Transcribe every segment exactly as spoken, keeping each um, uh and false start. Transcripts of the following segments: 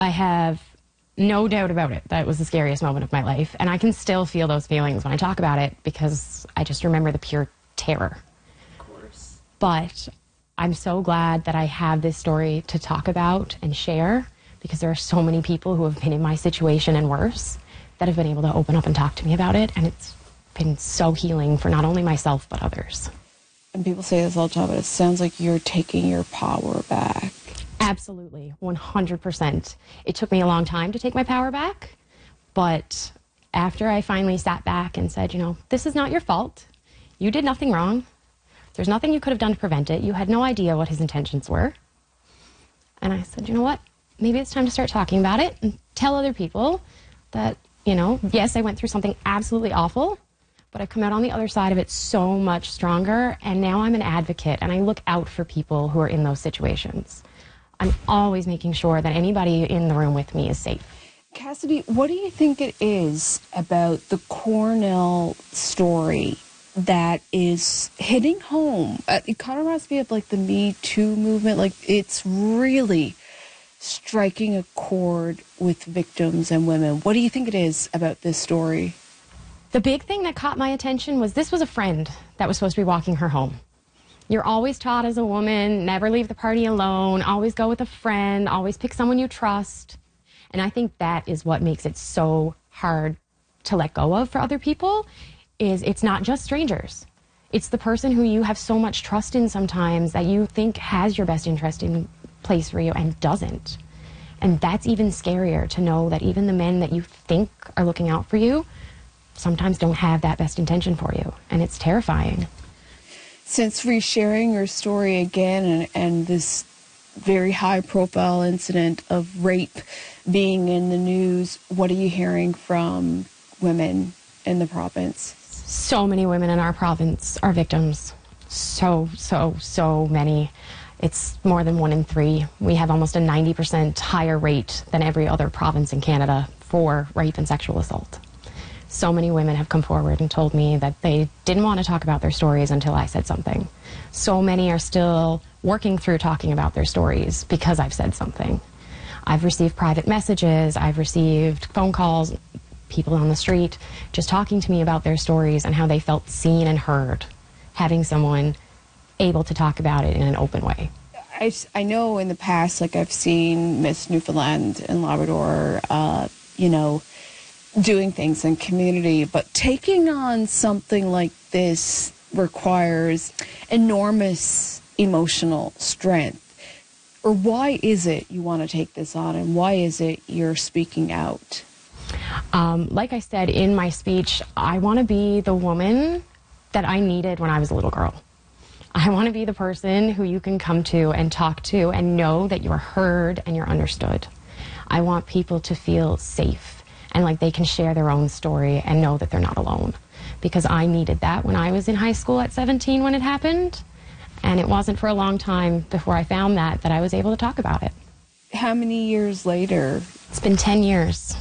I have no doubt about it that it was the scariest moment of my life. And I can still feel those feelings when I talk about it because I just remember the pure terror. Of course. But I'm so glad that I have this story to talk about and share because there are so many people who have been in my situation and worse that have been able to open up and talk to me about it. And it's been so healing for not only myself, but others. And people say this all the time, but it sounds like you're taking your power back. Absolutely, one hundred percent. It took me a long time to take my power back, but after I finally sat back and said, you know, this is not your fault. You did nothing wrong. There's nothing you could have done to prevent it. You had no idea what his intentions were. And I said, you know what? Maybe it's time to start talking about it and tell other people that, you know, yes, I went through something absolutely awful, but I've come out on the other side of it so much stronger, and now I'm an advocate, and I look out for people who are in those situations. I'm always making sure that anybody in the room with me is safe. Cassidy, what do you think it is about the Cornell story that is hitting home? Uh, it kind of reminds me of like the Me Too movement. Like, it's really striking a chord with victims and women. What do you think it is about this story? The big thing that caught my attention was this was a friend that was supposed to be walking her home. You're always taught as a woman, never leave the party alone, always go with a friend, always pick someone you trust. And I think that is what makes it so hard to let go of for other people, is it's not just strangers. It's the person who you have so much trust in sometimes that you think has your best interest in place for you and doesn't. And that's even scarier, to know that even the men that you think are looking out for you sometimes don't have that best intention for you. And it's terrifying. Since resharing your story again and, and this very high-profile incident of rape being in the news, what are you hearing from women in the province? So many women in our province are victims. So, so, so many. It's more than one in three. We have almost a ninety percent higher rate than every other province in Canada for rape and sexual assault. So many women have come forward and told me that they didn't want to talk about their stories until I said something. So many are still working through talking about their stories because I've said something. I've received private messages, I've received phone calls, people on the street just talking to me about their stories and how they felt seen and heard, having someone able to talk about it in an open way. I, I know in the past, like I've seen Miss Newfoundland and Labrador, uh, you know, doing things in community, but taking on something like this requires enormous emotional strength. Or why is it you want to take this on, and why is it you're speaking out? Um, like I said in my speech, I want to be the woman that I needed when I was a little girl. I want to be the person who you can come to and talk to and know that you're heard and you're understood. I want people to feel safe and like they can share their own story and know that they're not alone. Because I needed that when I was in high school at seventeen when it happened. And it wasn't for a long time before I found that, that I was able to talk about it. How many years later? It's been ten years,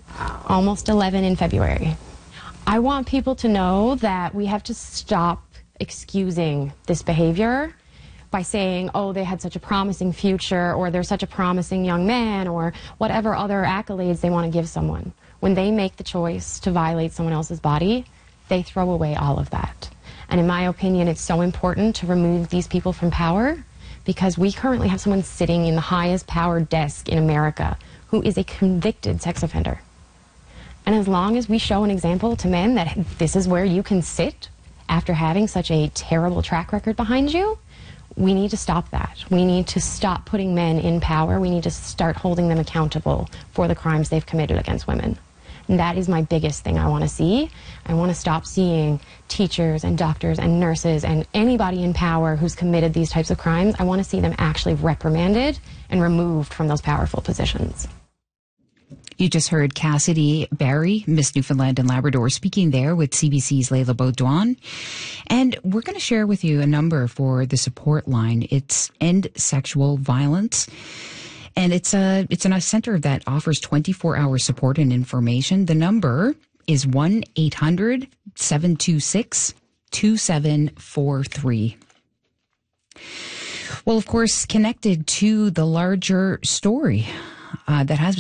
almost eleven in February. I want people to know that we have to stop excusing this behavior by saying, oh, they had such a promising future, or they're such a promising young man, or whatever other accolades they want to give someone. When they make the choice to violate someone else's body, they throw away all of that. And in my opinion, it's so important to remove these people from power, because we currently have someone sitting in the highest powered desk in America who is a convicted sex offender. And as long as we show an example to men that this is where you can sit after having such a terrible track record behind you, we need to stop that. We need to stop putting men in power. We need to start holding them accountable for the crimes they've committed against women. And that is my biggest thing I want to see. I want to stop seeing teachers and doctors and nurses and anybody in power who's committed these types of crimes. I want to see them actually reprimanded and removed from those powerful positions. You just heard Cassidy Barry, Miss Newfoundland and Labrador, speaking there with C B C's Leila Baudouin. And we're going to share with you a number for the support line. It's End Sexual Violence. And it's a, it's a center that offers twenty-four hour support and information. The number is one eight hundred seven two six two seven four three. Well, of course, connected to the larger story uh, that has